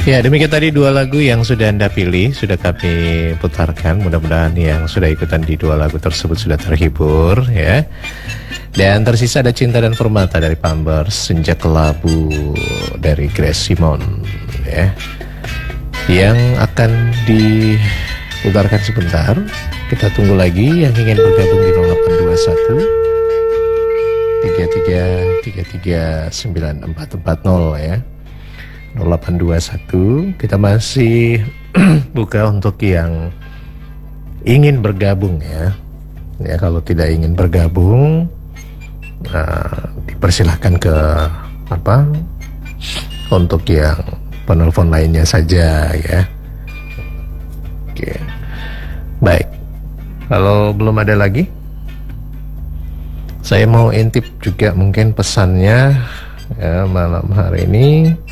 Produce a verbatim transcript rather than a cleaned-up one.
Ya, demikian tadi dua lagu yang sudah Anda pilih, sudah kami putarkan. Mudah-mudahan yang sudah ikutan di dua lagu tersebut sudah terhibur, ya. Dan tersisa ada Cinta dan Permata dari Pampers, Senja Kelabu dari Grace Simon, ya, yang akan diputarkan sebentar. Kita tunggu lagi yang ingin bergabung di nol delapan dua satu tiga tiga tiga tiga sembilan empat empat nol, ya. nol delapan dua satu. Kita masih buka untuk yang ingin bergabung, ya. Ya, kalau tidak ingin bergabung, nah, dipersilahkan ke apa? Untuk yang penelpon lainnya saja, ya. Oke. Baik. Kalau belum ada lagi, saya mau intip juga mungkin pesannya, ya, malam hari ini.